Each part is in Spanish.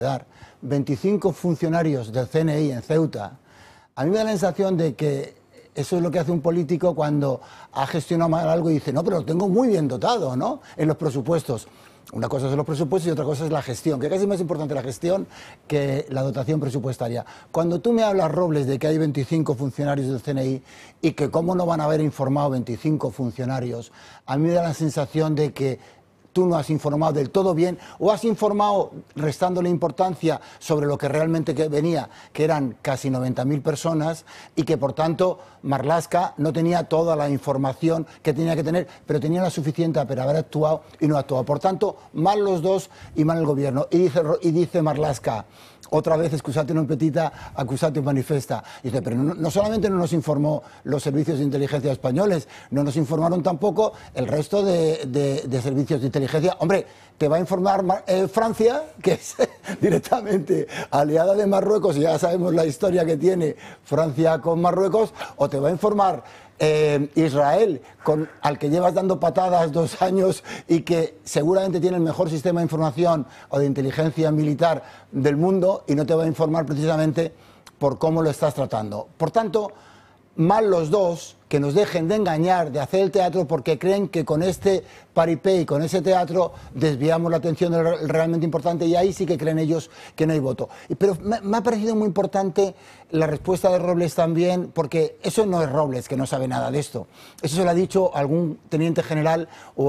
dar 25 funcionarios del CNI en Ceuta, a mí me da la sensación de que eso es lo que hace un político cuando ha gestionado mal algo y dice, no, pero lo tengo muy bien dotado, ¿no?, en los presupuestos. Una cosa son los presupuestos y otra cosa es la gestión, que casi es más importante la gestión que la dotación presupuestaria. Cuando tú me hablas, Robles, de que hay 25 funcionarios del CNI y que cómo no van a haber informado 25 funcionarios, a mí me da la sensación de que tú no has informado del todo bien o has informado restándole importancia sobre lo que realmente venía, que eran casi 90.000 personas y que por tanto Marlaska no tenía toda la información que tenía que tener, pero tenía la suficiente para haber actuado y no ha actuado. Por tanto, mal los dos y mal el gobierno. Y dice Marlaska, otra vez, excusate non petita, accusate manifesta. Dice, pero no solamente no nos informó los servicios de inteligencia españoles, no nos informaron tampoco el resto de servicios de inteligencia. Hombre, te va a informar Francia, que es directamente aliada de Marruecos, y ya sabemos la historia que tiene Francia con Marruecos, o te va a informar Israel, al que llevas dando patadas 2 años y que seguramente tiene el mejor sistema de información o de inteligencia militar del mundo, y no te va a informar precisamente por cómo lo estás tratando. Por tanto, mal los dos, que nos dejen de engañar, de hacer el teatro, porque creen que con este paripé y con ese teatro desviamos la atención de lo realmente importante, y ahí sí que creen ellos que no hay voto. Pero me ha parecido muy importante la respuesta de Robles también, porque eso no es Robles, que no sabe nada de esto. Eso se lo ha dicho algún teniente general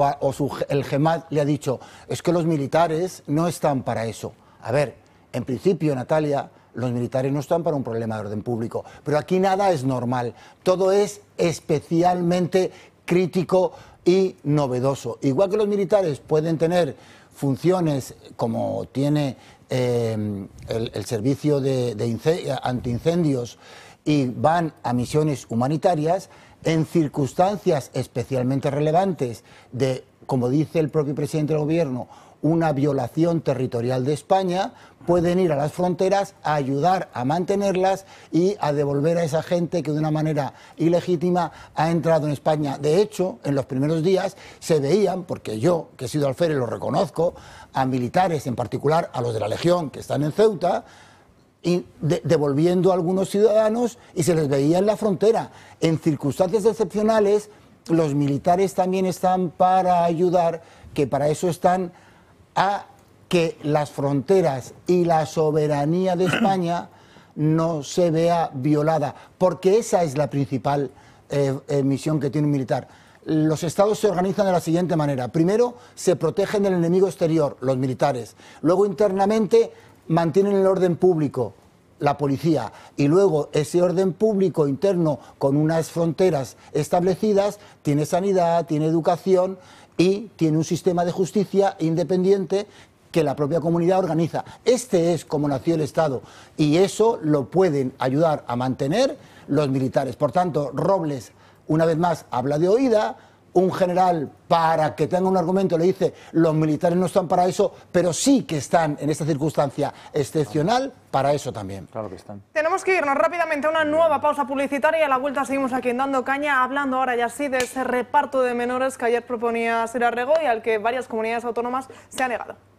el GEMAT le ha dicho, es que los militares no están para eso. A ver, en principio, Natalia, los militares no están para un problema de orden público, pero aquí nada es normal, todo es especialmente crítico y novedoso. Igual que los militares pueden tener funciones como tiene el servicio de antiincendios y van a misiones humanitarias, en circunstancias especialmente relevantes de, como dice el propio presidente del gobierno, una violación territorial de España, pueden ir a las fronteras a ayudar a mantenerlas y a devolver a esa gente que de una manera ilegítima ha entrado en España. De hecho, en los primeros días se veían, porque yo, que he sido alférez, lo reconozco, a militares, en particular a los de la Legión que están en Ceuta, y devolviendo a algunos ciudadanos, y se les veía en la frontera. En circunstancias excepcionales, los militares también están para ayudar, que para eso están, a que las fronteras y la soberanía de España no se vea violada, porque esa es la principal misión que tiene un militar. Los estados se organizan de la siguiente manera: primero, se protegen del enemigo exterior, los militares; luego, internamente, mantienen el orden público, la policía; y luego ese orden público interno, con unas fronteras establecidas, tiene sanidad, tiene educación y tiene un sistema de justicia independiente que la propia comunidad organiza. Este es como nació el Estado, y eso lo pueden ayudar a mantener los militares. Por tanto, Robles, una vez más, habla de oída. Un general, para que tenga un argumento, le dice, los militares no están para eso, pero sí que están en esta circunstancia excepcional para eso también. Claro que están. Tenemos que irnos rápidamente a una nueva pausa publicitaria, y a la vuelta seguimos aquí en Dando Caña, hablando ahora ya sí de ese reparto de menores que ayer proponía Sira Rego y al que varias comunidades autónomas se han negado.